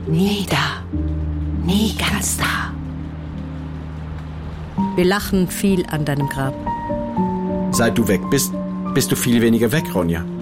Nie da. Nie ganz da. Wir lachen viel an deinem Grab. Seit du weg bist, bist du viel weniger weg, Ronja.